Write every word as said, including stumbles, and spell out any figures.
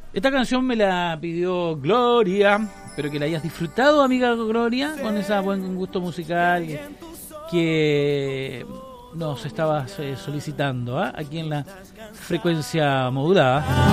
Esta canción me la pidió Gloria. Espero que la hayas disfrutado, amiga Gloria, con ese buen gusto musical que, que nos estabas eh, solicitando, ¿eh? Aquí en la frecuencia modulada.